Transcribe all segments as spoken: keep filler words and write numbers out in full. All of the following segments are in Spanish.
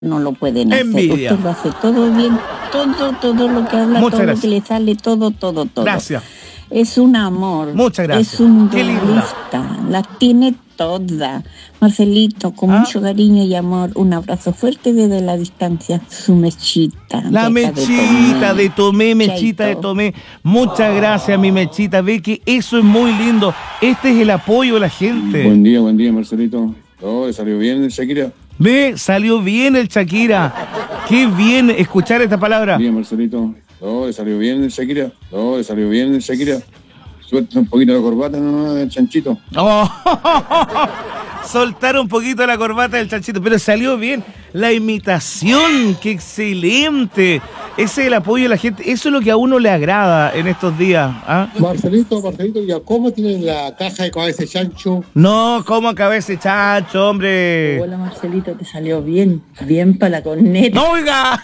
no lo pueden hacer. Envidia. Usted lo hace todo bien, todo, todo lo que habla, Muchas todo gracias. lo que le sale, todo, todo, todo. Gracias. Es un amor. Muchas gracias. Es un Qué linda. doblista. La tiene toda. Marcelito, con ¿Ah? mucho cariño y amor, un abrazo fuerte desde la distancia. Su mechita. La de acá de mechita Tomé. de Tomé, mechita de Chaito. Tomé. Muchas gracias, mi mechita. Ve que eso es muy lindo. Este es el apoyo de la gente. Buen día, buen día, Marcelito. Oh, ¿le salió bien el Shakira? Ve, salió bien el Shakira. Qué bien escuchar esta palabra. Buen día, Marcelito. Oh, ¿le salió bien el Shakira? Oh, ¿le salió bien el Shakira? Suelta un poquito la corbata nomás del chanchito. Oh, soltar un poquito la corbata del chanchito, pero salió bien. La imitación, qué excelente. Ese es el apoyo de la gente. Eso es lo que a uno le agrada en estos días. ¿Ah? Marcelito, Marcelito, ¿ya cómo tienen la caja de cabeza de chancho? No, como cabeza de chancho, hombre. Hola Marcelito, te salió bien, bien para la corneta. ¡No, oiga!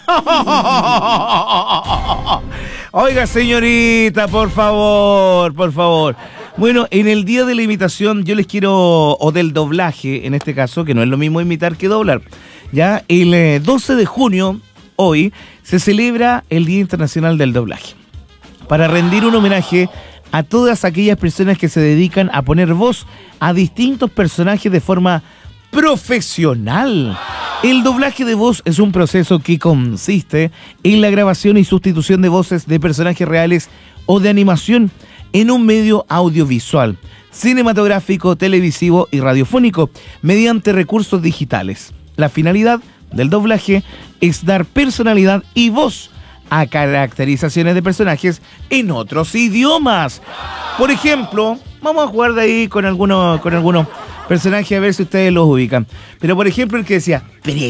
Oiga, señorita, por favor, por favor. Bueno, en el día de la imitación yo les quiero, o del doblaje, en este caso, que no es lo mismo imitar que doblar. Ya, el eh, doce de junio, hoy, se celebra el Día Internacional del Doblaje, para rendir un homenaje a todas aquellas personas que se dedican a poner voz a distintos personajes de forma profesional. El doblaje de voz es un proceso que consiste en la grabación y sustitución de voces de personajes reales o de animación en un medio audiovisual, cinematográfico, televisivo y radiofónico, mediante recursos digitales. La finalidad del doblaje es dar personalidad y voz a caracterizaciones de personajes en otros idiomas. Por ejemplo, vamos a jugar de ahí con algunos con algunos personajes a ver si ustedes los ubican. Pero por ejemplo el que decía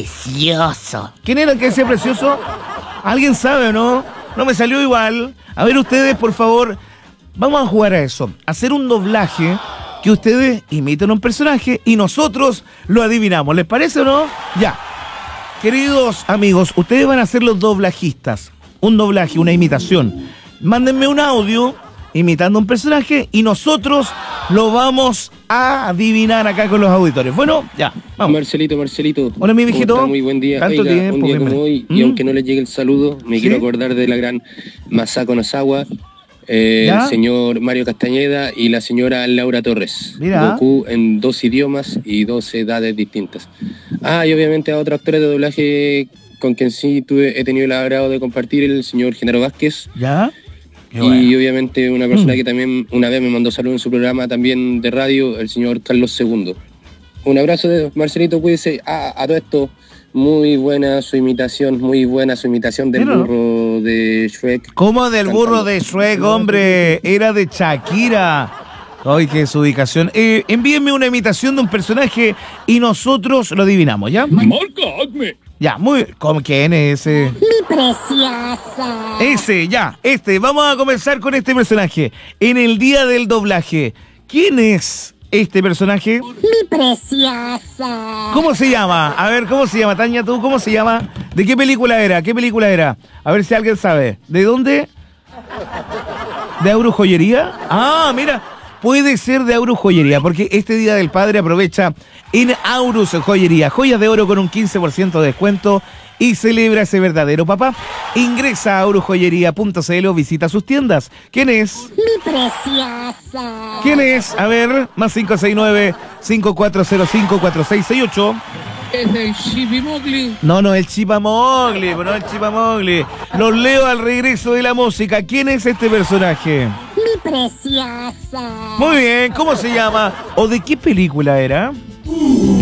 precioso. ¿Quién era el que decía precioso? ¿Alguien sabe o no? No me salió igual. A ver ustedes, por favor, vamos a jugar a eso. Hacer un doblaje que ustedes imiten a un personaje y nosotros lo adivinamos. ¿Les parece o no? Ya. Queridos amigos, ustedes van a ser los doblajistas. Un doblaje, una imitación. Mándenme un audio imitando a un personaje y nosotros lo vamos a adivinar acá con los auditores. Bueno, ya, vamos. Marcelito, Marcelito. Hola, mi viejito. ¿Cómo está? Muy buen día. Tanto Oiga, tiempo, un día bienvenido. como hoy, ¿Mm? y aunque no le llegue el saludo, me ¿Sí? quiero acordar de la gran Masako Nozawa, eh, ¿Ya? el señor Mario Castañeda y la señora Laura Torres. Mira. Goku en dos idiomas y dos edades distintas. Ah, y obviamente a otros actores de doblaje con quien sí tuve, he tenido el agrado de compartir, el señor Genaro Vázquez. ¿Ya? Qué Y bueno. obviamente una persona Mm. que también una vez me mandó saludos en su programa también de radio, el señor Carlos segundo. Un abrazo de Marcelito, cuídese. Ah, a todo esto, muy buena su imitación, muy buena su imitación del Mira. burro de Shrek. ¿Cómo del burro Cantando. de Shrek, hombre? Era de Shakira. Ay, qué es su ubicación. Eh, envíenme una imitación de un personaje y nosotros lo adivinamos, ¿ya? Ya, muy... ¿Cómo, quién es ese? Mi preciosa. Ese, ya, este. Vamos a comenzar con este personaje. En el día del doblaje, ¿quién es este personaje? Mi preciosa. ¿Cómo se llama? A ver, ¿cómo se llama, Tania? ¿Tú cómo se llama? ¿De qué película era? ¿Qué película era? A ver si alguien sabe. ¿De dónde? ¿De Auro Joyería? Ah, mira, puede ser de Auro Joyería, porque este Día del Padre aprovecha en Aurus Joyería, joyas de oro con un quince por ciento de descuento y celebra ese verdadero papá. Ingresa a aurojoyería punto c l o visita sus tiendas. ¿Quién es? Mi preciosa. ¿Quién es? A ver, más cinco seis nueve, cinco cuatro cero cinco, cuatro seis seis ocho. Es el Chipimogli. No, no, el Chipamogli, no el Chipamogli. Los leo al regreso de la música. ¿Quién es este personaje? Mi preciosa. Muy bien, ¿cómo se llama? ¿O de qué película era?